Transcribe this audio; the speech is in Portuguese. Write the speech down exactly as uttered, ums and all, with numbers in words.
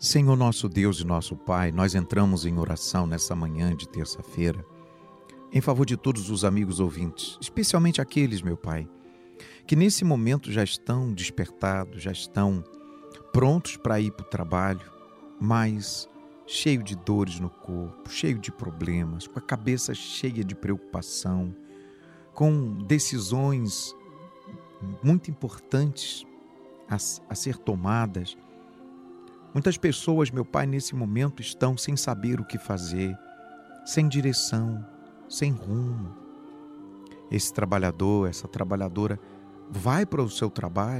Senhor nosso Deus e nosso Pai, nós entramos em oração nessa manhã de terça-feira, em favor de todos os amigos ouvintes, especialmente aqueles, meu Pai, que nesse momento já estão despertados, já estão prontos para ir para o trabalho, mas cheio de dores no corpo, cheio de problemas, com a cabeça cheia de preocupação, com decisões muito importantes a, a ser tomadas. Muitas pessoas, meu Pai, nesse momento estão sem saber o que fazer, sem direção, sem rumo. Esse trabalhador, essa trabalhadora vai para o seu trabalho,